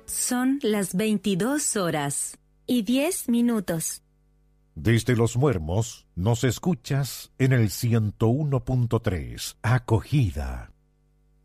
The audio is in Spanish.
Son las 22:10. Desde Los Muermos nos escuchas en el 101.3. Acogida.